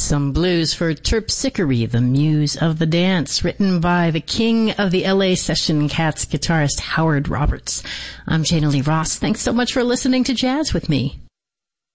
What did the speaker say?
Some blues for Terpsichore, the muse of the dance, written by the king of the LA Session Cats guitarist Howard Roberts. I'm Jana Lee Ross. Thanks so much for listening to Jazz with me.